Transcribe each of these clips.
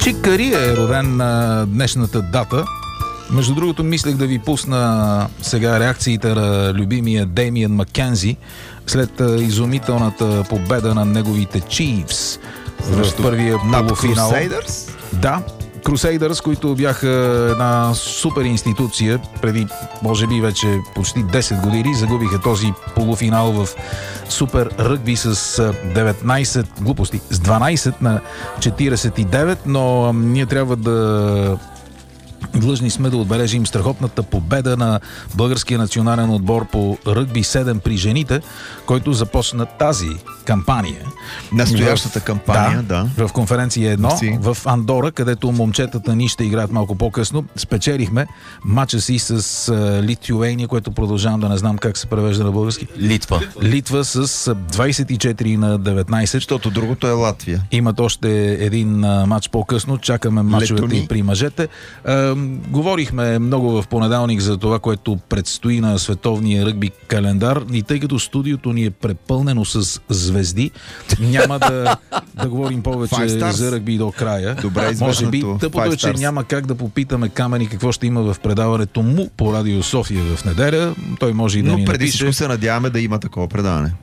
Чик Кари е роден на днешната дата. Между другото, мислех да ви пусна сега реакциите на любимия Деймиан Маккензи след изумителната победа на неговите Chiefs в първия полуфинал. Crusaders? Да, Crusaders, които бяха една супер институция преди, може би, вече почти 10 години. Загубиха този полуфинал в супер ръгби с 19 глупости, с 12 на 49, но ние трябва да длъжни сме да отбележим страхотната победа на българския национален отбор по ръгби 7 при жените, който започна тази кампания. Настоящата кампания, да. В конференция 1 в Андора, където момчетата ни ще играят малко по-късно. Спечелихме матча си с Литюейния, което продължавам да не знам как се превежда на български. Литва с 24 на 19. Защото другото е Латвия. Имат още един матч по-късно. Чакаме матчовете и при мъжете. Говорихме много в понеделник за това, което предстои на световния ръгби календар, и тъй като студиото ни е препълнено с звезди, няма да говорим повече за ръгби до края. Добре, може би тъпото е, че няма как да попитаме Камени какво ще има в предаването му по Радио София в неделя. Той може и да ни напише. Но преди всичко се надяваме да има такова предаване.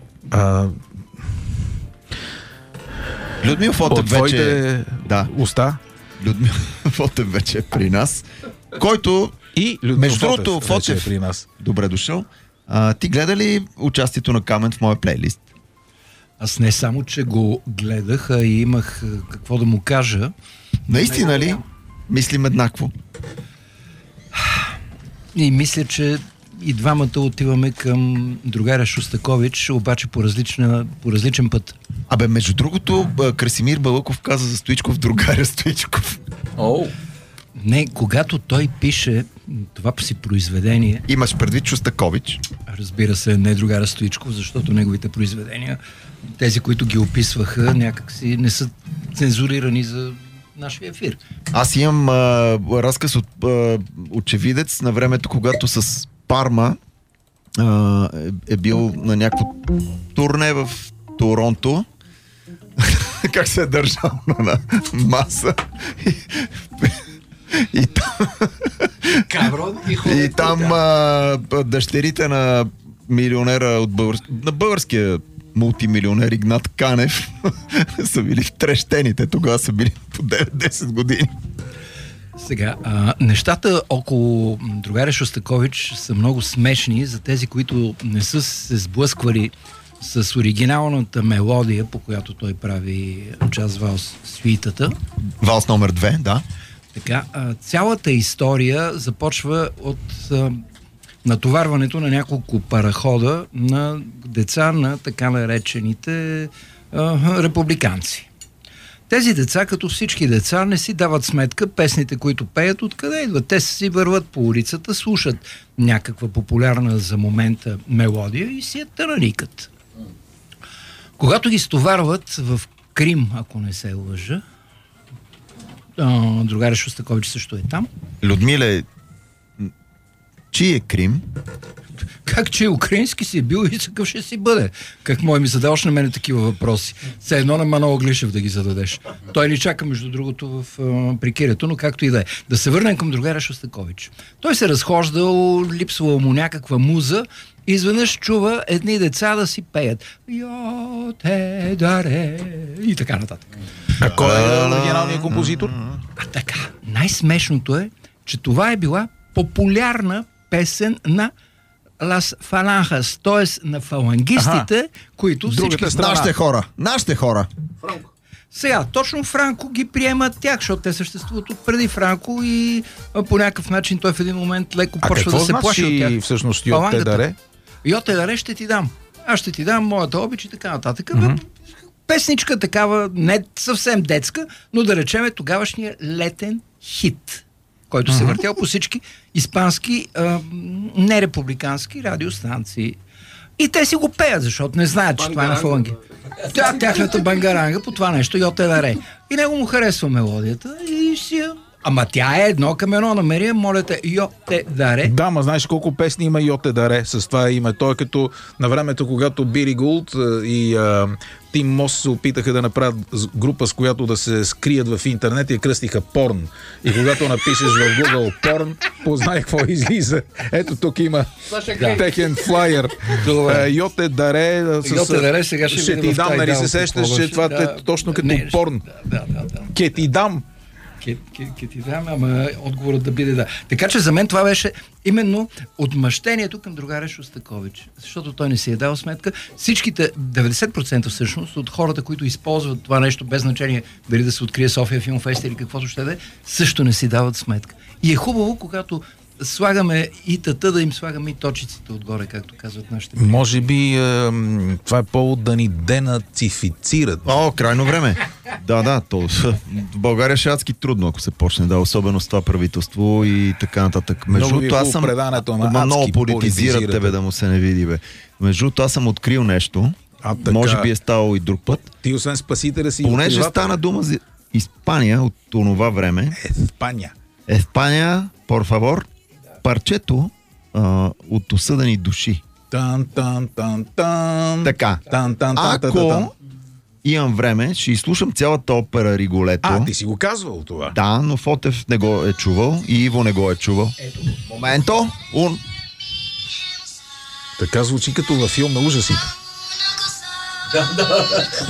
Людмил Фотев вече... уста. Людмил Фотев вече е при нас, който и между другото Фотев е при нас. Добре дошъл. Ти гледа ли участието на Камен в моя плейлист? Аз не само, че го гледах, а и имах какво да му кажа. Наистина ли? Мислим еднакво. И мисля, че и двамата отиваме към другаря Шостакович, обаче по различен път. Абе, между другото, Красимир Балъков каза за Стоичков другаря Стоичков. Не, когато той пише това си произведение... Имаш предвид Шостакович? Разбира се, не другаря Стоичков, защото неговите произведения, тези, които ги описваха, някакси не са цензурирани за нашия ефир. Аз имам разказ от очевидец на времето, когато с Парма е бил на някакво турне в Торонто. Как се е държал на маса. И там дъщерите на милионера от на българския мултимилионер Игнат Канев са били втрещените. Тогава са били по 9-10 години. Сега, нещата около другаря Шостакович са много смешни за тези, които не са се сблъсквали с оригиналната мелодия, по която той прави джаз валс свитата. Валс номер 2, да. Така, цялата история започва от натоварването на няколко парахода на деца на така наречените републиканци. Тези деца, като всички деца, не си дават сметка песните, които пеят, откъде идват. Те си върват по улицата, слушат някаква популярна за момента мелодия и си я тараникат. Когато ги стоварват в Крим, ако не се лъжа, другаря Шостакович също е там. Людмиле, чий е Крим? Как че украински си бил и такъв ще си бъде? Как ми задаваш на мене такива въпроси? Все едно на Манол Глишев да ги зададеш. Той ни чака, между другото, в прикирето, но както и да е. Да се върнем към другаря Шостакович. Той се разхождал, липсвала му някаква муза и изведнъж чува едни деца да си пеят. Йо те даре и така нататък. А кой е оригиналният композитор? Така. Най-смешното е, че това е била популярна песен на Лас Фаланхас, т.е. на фалангистите, които всички... Нашите хора. Франко. Сега, точно Франко ги приемат тях, защото те съществуват от преди Франко и по някакъв начин той в един момент леко почва да се плаши от тях. Всъщност Йо те даре? Йо те даре ще ти дам. Аз ще ти дам моята обич и така нататък. Песничка такава, не съвсем детска, но да речеме тогавашния летен хит, който се въртял по всички испански нерепубликански радиостанции. И те си го пеят, защото не знаят, че това е на фаланги. Тяхната бангаранга по това нещо, Йоте Ларе. И него му харесва мелодията и си я Ама тя е едно към едно. Намери, моля те, йо те даре. Да, ма знаеш колко песни има Йоте Даре с това име. Той е като на времето, когато Били Гулд и Тим Мос се опитаха да направят група, с която да се скрият в интернет и я кръстиха Порн. И когато напишеш в Google Порн, познай какво излиза. Ето тук има техен флайер. Йоте Даре Йоте Даре, сега ще ти дам, нали се сещаш, че това е точно като Порн. Да. Ке ти дам. Ке ти дам, ама отговорът да биде да. Така че за мен това беше именно отмъщението към другаря Шостакович. Защото той не си е дал сметка. Всичките, 90% всъщност, от хората, които използват това нещо, без значение дали да се открие София Филмфест или каквото ще да е, също не си дават сметка. И е хубаво, когато слагаме и тата, да им слагаме и точиците отгоре, както казват нашите приятели. Може би това е повод да ни денацифицират. Крайно време. Да, то в България ще е адски трудно, ако се почне, да, особено с това правителство и така нататък. Между другото, аз съм много политизират тебе, да му се не види, бе. Между другото, аз съм открил нещо, може би е ставало и друг път. Ти освен спасителя си понеже стана дума за Испания от това време. Испания, por favor, парчето от осъдени души. Така. Ако имам време, ще изслушам цялата опера Риголето. Ти си го казвал това. Да, но Фотев не го е чувал и Иво не го е чувал. Ето. Моменто. Така звучи като във филм на ужасите. Да.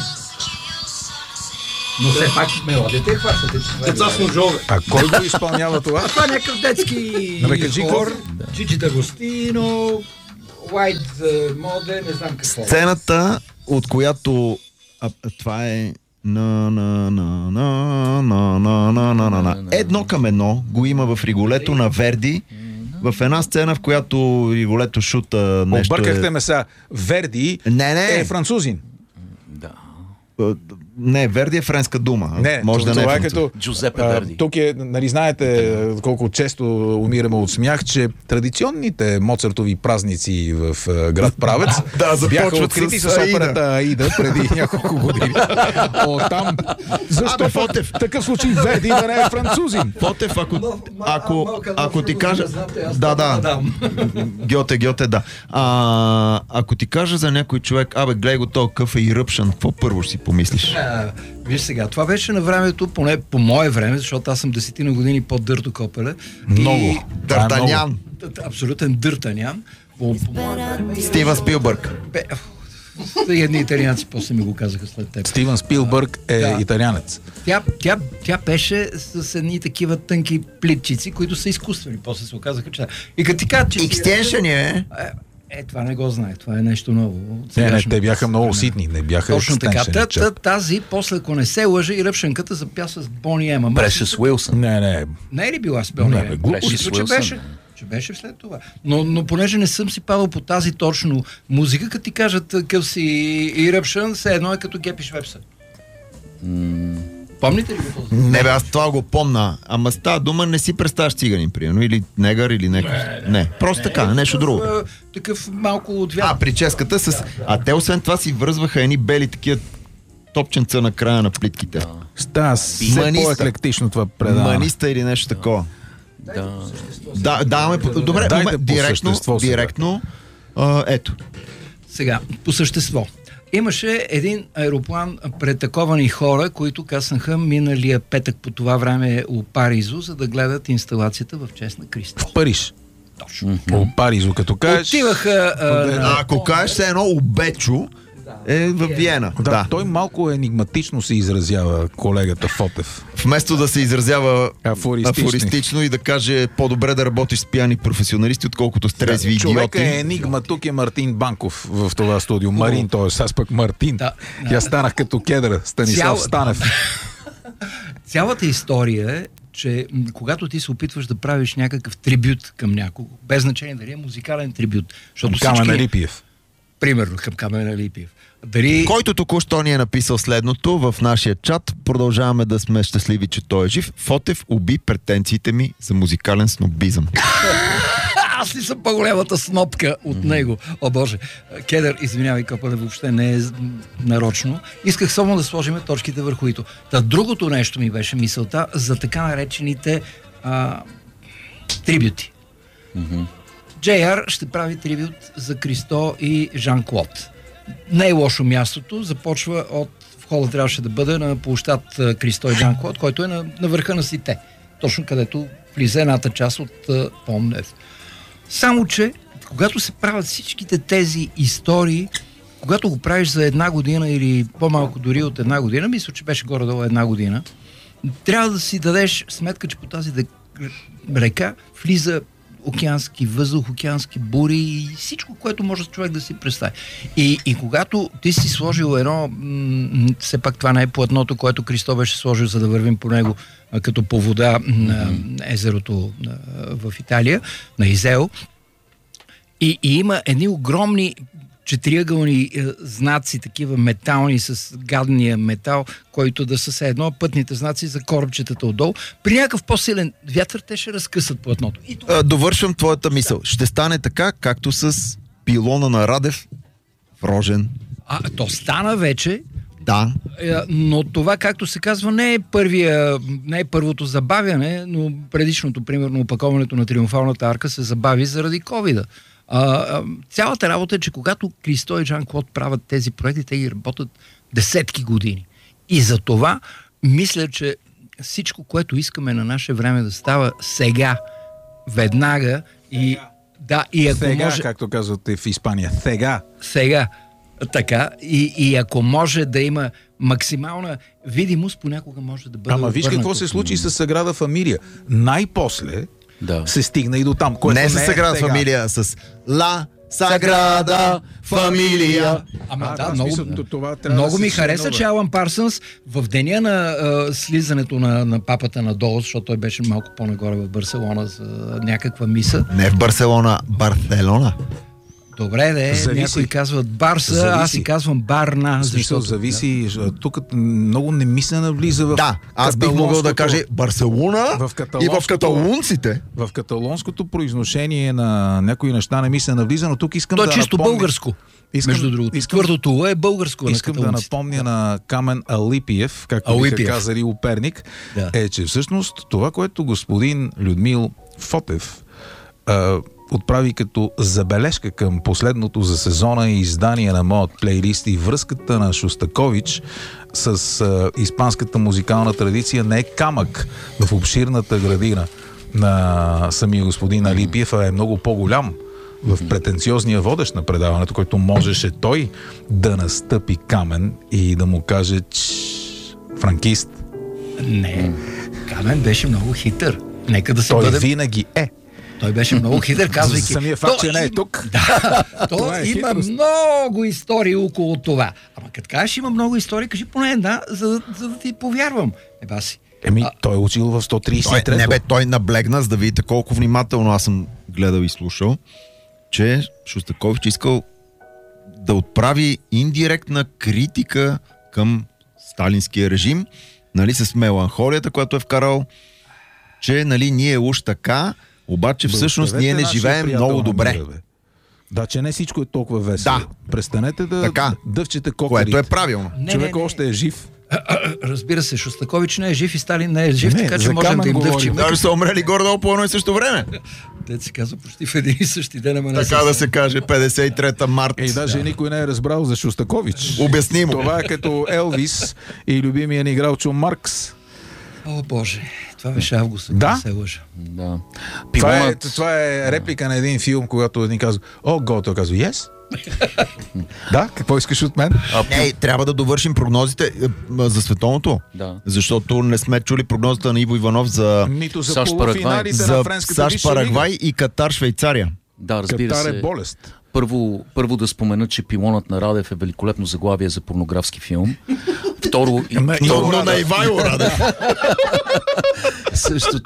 Но все пак мелодията хващате. Деца с ножове. А кой го изпълнява това? Това е някакъв детски хор. Чичи Д'Агостино, White Mode, не знам какво. Сцената, от която това е едно към едно го има в Риголето на Верди. В една сцена, в която Риголето шута нещо. Объркахте ме сега. Верди е французин. Не, Верди е френска дума. Не, може да не е като Джузепе Верди. Тук е, нали знаете колко често умираме от смях, че традиционните моцартови празници в град Правец бяха открити с операта Аида преди няколко години. Оттам защо Фотев? В такъв случай Верди да не е французин? Фотев, ако ти кажа... Да. Гьоте, да. Ако ти кажа за някой човек, гледай го този къв е и ръпшан, какво първо ще си помислиш? Виж сега, това беше на времето, поне по мое време, защото аз съм 10 години под Дърто Копеле. Много. Д'Артанян. Абсолютен Дъртанян. По мое време. Стивън Спилбърг. Едни италианци после ми го казаха след теб. Стивън Спилбърг е италианец. Тя беше с едни такива тънки плитчици, които са изкуствени. После се оказаха, че... И като ти кажа, че... Екстеншън е. Това не го знае. Това е нещо ново. Не, те бяха много ситни. Не бяха точно така. Тази, после, ако не се лъжа, и ръпшенката запя с Бони Ема. Прешес Уилсън. Не е ли била с Бони Ема? Че беше след това. Но понеже не съм си падал по тази точно музика, като ти кажат къв си и ръпшън, все едно е като Гепи Швепса. Помните ли го този? Не бе, аз това го помна. Ама с тази дума не си представяш циганин, примерно. Или негър, или някакъв. Не, просто така, нещо друго. Такъв малко отвят. Прическата с... те освен това си връзваха едни бели такива топченца на края на плитките. Все по-еклектично това предаване. Маниста или нещо такова. Да, добре, директно. Ето. Сега, по същество. Имаше един аероплан претаковани хора, които кацнаха миналия петък по това време у Паризо, за да гледат инсталацията в чест на Кристос. В Париж. Точно. У Паризо, като кажеш... Отиваха... ако кажеш се едно обечо, е в Виена. Да, той малко енигматично се изразява, колегата Фотев. Вместо да се изразява афористично и да каже по-добре да работиш с пияни професионалисти, отколкото с трезви идиоти. Човека е енигма, тук е Мартин Банков в това студио. Марин, т.е. аз пък Мартин. Я станах като кедър, Станислав Станев. Цялата история е, че когато ти се опитваш да правиш някакъв трибют към някого, без значение дали е музикален трибют, защото Камен Алипиев. Примерно към Камен Алипиев. Който току-що ни е написал следното в нашия чат, продължаваме да сме щастливи, че той е жив. Фотев уби претенциите ми за музикален снобизъм. аз ли съм по-голямата снопка от него? О, Боже. Кедър, извинявай, Копале, въобще не е нарочно. Исках само да сложим точките върху ито. Та другото нещо ми беше мисълта за така наречените трибюти. JR ще прави трибют за Кристо и Жан-Клод. Не е лошо мястото, започва от входа трябваше да бъде на площад Кристо и Жан-Клод, който е на върха на Сите. Точно където влиза едната част от Пон-Нев. Само, че когато се правят всичките тези истории, когато го правиш за една година или по-малко дори от една година, мисля, че беше горе-долу една година, трябва да си дадеш сметка, че по тази река влиза океански въздух, океански бури и всичко, което може човек да си представи. И когато ти си сложил едно, все пак това не е платното, което Кристо беше сложил, за да вървим по него като по вода на езерото в Италия, на Изео, и има едни огромни четириъгълни знаци, такива метални, с гадния метал, който да са едно пътните знаци за корабчетата отдолу. При някакъв по-силен вятър те ще разкъсат платното. Довършвам твоята мисъл. Ще стане така, както с пилона на Радев в Рожен. То стана вече. Да. Но това, както се казва, не е първото забавяне, но предишното, примерно, опаковането на Триумфалната арка се забави заради ковида. Цялата работа е, че когато Кристо и Жан-Клод правят тези проекти, те ги работят десетки години. И за това мисля, че всичко, което искаме на наше време да става сега, веднага и ако сега, може... както казвате в Испания. Сега. Така. И ако може да има максимална видимост, понякога може да бъде... Ама виж какво се случи с Саграда Фамилия. Най-после се стигна и до там. Не с Саграда Фамилия, с Ла Саграда Фамилия. Много ми хареса, че Алан Парсънс в деня на слизането на папата надолу, защото той беше малко по-нагоре в Барселона за някаква миса. Не в Барселона, Барселона. Добре, някои казват Барса, аз си казвам Барна. Защото зависи. Тук много немислена влиза в... Да, аз бих могъл да кажа Барселона и в каталунците. В каталонското произношение на някои неща немислена влиза, но тук искам да чисто българско. Между другото. Твърдото е българско. Искам да напомня на Камен Алипиев, както биха казали у Перник, е, че всъщност това, което господин Людмил Фотев отправи като забележка към последното за сезона и издание на моят плейлист и връзката на Шостакович с испанската музикална традиция не е камък в обширната градина на самия господин Алипиев, а е много по-голям в претенциозния водещ на предаването, който можеше той да настъпи Камен и да му каже франкист. Не, Камен беше много хитър. Нека да се той винаги е. Той беше много хитър, казвайки... Самия факт, че не е тук. Има много истории около това. Ама като кажеш има много истории, кажи поне една, за да ти повярвам. Баси. Той е учил в 133. Той наблегна, за да видите колко внимателно аз съм гледал и слушал, че Шостакович искал да отправи индиректна критика към сталинския режим, с меланхолията, която е вкарал, че ние уж така, обаче всъщност ние не живеем много добре. Да, че не всичко е толкова весело. Да. Престанете да дъвчете кокарите. Което е правилно. Човек още е жив. Разбира се, Шостакович не е жив и Сталин не е жив, така че можем да им дъвчим. Даже са умрели горе-долу по едно и също време. Те се казва почти в един и същи ден. Така да се каже, 53-та март. И даже никой не е разбрал за Шостакович. Обяснимо. Това е като Елвис и любимия ни игралчо Маркс. О, Боже, това беше август, да се лъжа. Да. Това е реплика на един филм, когато един казва, той казва, yes? Да, какво искаш от мен? Трябва да довършим прогнозите за световното. Да. Защото не сме чули прогнозата на Иво Иванов за САЩ полуфиналите на френската САЩ Парагвай и Катар Швейцария. Да, разбира се. Катар е болест. Първо да спомена, че Пилонът на Радев е великолепно заглавие за порнографски филм. Второ, на Ивайло Радев. Също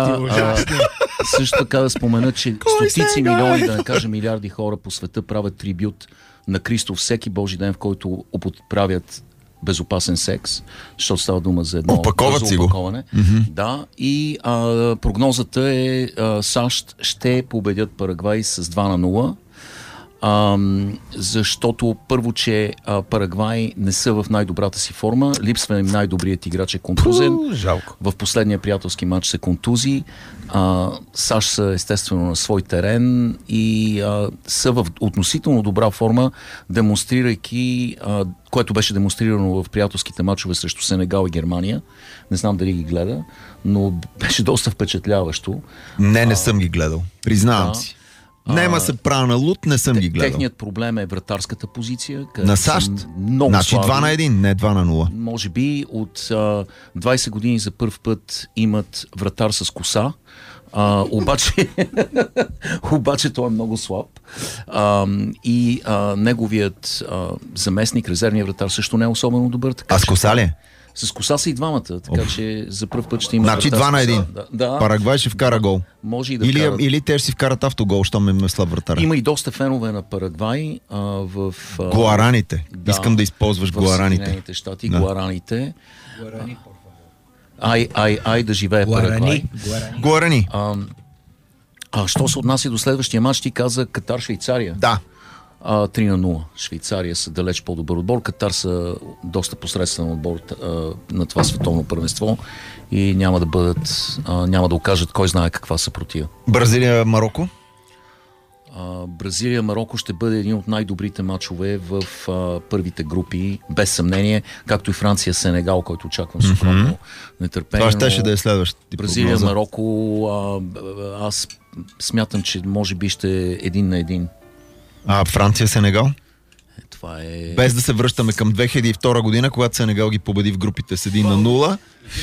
така да спомена, че стотици милиони, да не кажа милиарди хора по света правят трибют на Кристо всеки Божи ден, в който употребяват безопасен секс, защото става дума за едно Опаковат си го. опаковане. Да, и прогнозата е САЩ ще победят Парагвай с 2-0. Защото първо, че Парагвай не са в най-добрата си форма, липсва им най-добрият играч е контузен. Жалко. В последния приятелски матч се контузи. САЩ са естествено на свой терен и са в относително добра форма, демонстрирайки, което беше демонстрирано в приятелските матчове срещу Сенегал и Германия. Не знам дали ги гледа, но беше доста впечатляващо. Не съм ги гледал. Признавам си. Нема се правя на лут, не съм ги гледал. Техният проблем е вратарската позиция. На САЩ? Много значи слаби. 2-1, не 2-0. Може би от 20 години за първ път имат вратар с коса. Обаче той е много слаб. И неговият заместник, резервният вратар, също не е особено добър. Така, А с коса ли е? С коса са и двамата, така че за първ път ще има. Значи 2-1. Да. Парагвай ще вкара гол. Може и да вкарат. Или те ще си вкарат автогол, щом е слаб вратар. Има и доста фенове на Парагвай в Гуараните. Искам да използваш в гуараните. Съединените щати. Да. Гуараните. Ай да живее Парагвай. Гуарани. Що се отнася до следващия матч, ти каза Катар-Швейцария. Да. 3-0. Швейцария са далеч по-добър отбор. Катар са доста посредствен отбор на това световно първенство и няма да окажат кой знае каква съпротива. Бразилия, Марокко. Бразилия-Марокко ще бъде един от най-добрите матчове в първите групи, без съмнение, както и Франция-Сенегал, който очаквам с огромно нетърпение. Това ще да е следващата. Бразилия-Марокко, аз смятам, че може би ще е 1-1. А Франция-Сенегал? Това е... Без да се връщаме към 2002 година, когато Сенегал ги победи в групите с 1-0.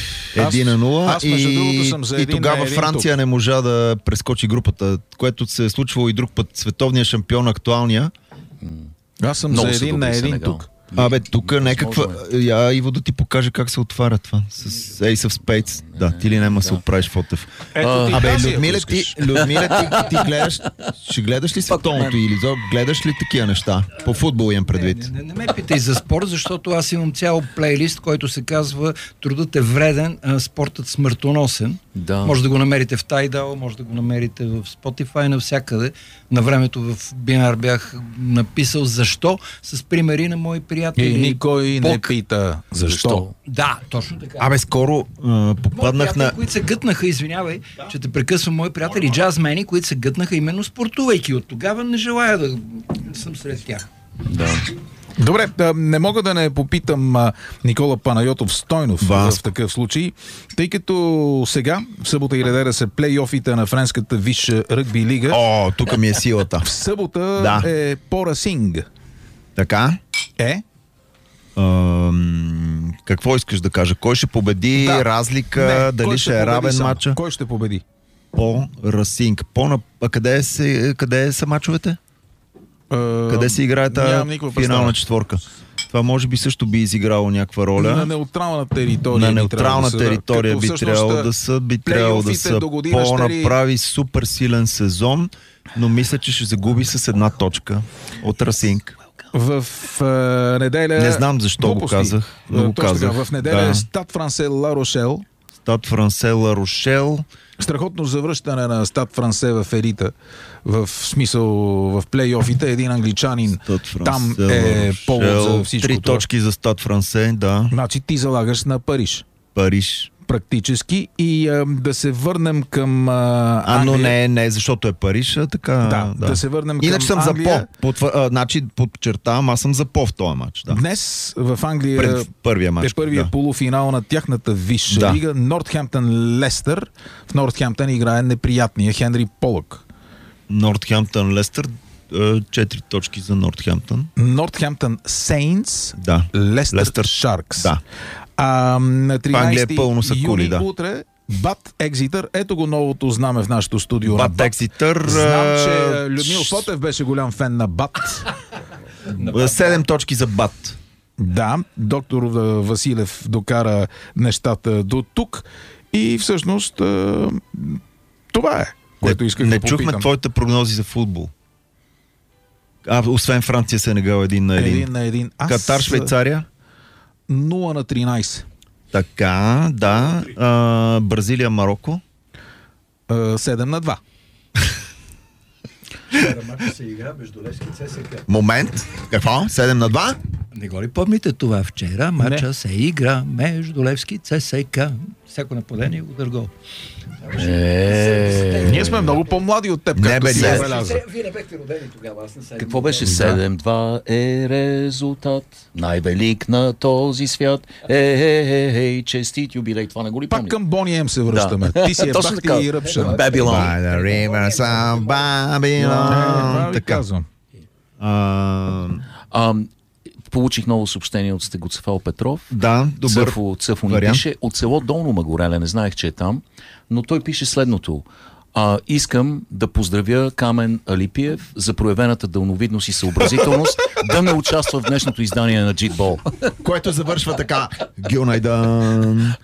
1-0 и тогава Франция не можа да прескочи групата, което се е случвало и друг път. Световния шампион, актуалния. Аз съм за 1-1 тук. Тук някаква... Иво да ти покаже как се отваря това. С Ace of Spades. Да, ти ли няма се отправиш, Фотев? Людмиле, ти гледаш... Ще гледаш ли световното или гледаш ли такива неща? По футбол имам предвид. Не ме питай за спорт, защото аз имам цял плейлист, който се казва Трудът е вреден, спортът смъртоносен. Да. Може да го намерите в Tidal, може да го намерите в Spotify, навсякъде. На времето в BNR бях написал защо, с примери на мои приятели. И никой не пита защо. Да, точно така. Скоро попаднах на... които се гътнаха, извинявай, че те прекъсвам, мои приятели джазмени, които се гътнаха именно спортувайки. От тогава не желая да съм сред тях. Да. Добре, не мога да не попитам Никола Панайотов Стойнов в такъв случай, тъй като сега, в събота и неделя са плейофите на френската висша ръгби лига. Тук ми е силата. В събота е по Расинг. Така? Какво искаш да кажа? Кой ще победи? Разлика? Дали ще е равен матча? Кой ще победи? По Расинг. Къде са мачовете? Къде се играе тази финална четворка? Това може би също би изиграло някаква роля. На неутрална територия. На неутрална територия би трябвало да са по-направи супер силен сезон, но мисля, че ще загуби с една точка от Расинг. В неделя... Не знам защо го казах. В неделя е Стад Франсе Ла Рошел. Стад Франсе Ла Рошел. Страхотно завръщане на Стад Франсе в елита. В смисъл в плейофите. Един англичанин там е повод за всичко. 3 точки за Стад Франсе, да. Значи ти залагаш на Париж. Париж. Практически. И да се върнем към Англия. Но не, защото е Париж, така... Да се върнем Иначе към съм Англия. за По. Значи подчертавам, аз съм за По в този матч. Да. Днес в Англия първия матч, е първия полуфинал на тяхната висша лига. Нортхемптън Лестър. В Нортхемптън играе неприятния Хенри Полък. Нортхемптън Лестър. 4 точки за Нортхемптън. Нортхемптън Сейнтс. Лестър Шаркс. Да. На 13 юни утре Бат Екзитър. Ето го новото знаме в нашото студио. Бат Екзитър. Знам, че Людмил Фотев беше голям фен на Бат. 7 точки за Бат. Да, доктор Василев докара нещата до тук и всъщност това е, което исках да попитам. Не чухме твоите прогнози за футбол. Освен Франция, Сенегал 1-1. Катар, Швейцария? 0-13. Така, да. Бразилия, Мароко. 7-2. Матча се игра между Левски и ЦСКА. Момент. Какво? 7-2? Не го ли помните това вчера? Матча се игра между Левски и ЦСКА. Всяко нападение удар гол. Ние сме много по-млади от теб, Не, както бе, се ние- забеляза. Вие не бехте родени тогава, аз не съм. Какво беше? 7-2 е резултат. Най-велик на този свят. Честит юбилей. Това не го ли Пак помни? към Бони Ем се връщаме. Ти си е Точно Бахти така. и Ръпшан. Babylon. By the rivers of Това Babylon. ви Така. казвам. Получих ново съобщение от Стегоцефал Петров. Да, добър. Цъфо ни вариант. пише от село Долно Магореле, не знаех, че е там, но той пише следното. Искам да поздравя Камен Алипиев за проявената дълновидност и съобразителност да не участва в днешното издание на Джитбол. Което завършва така. Гюнайдан.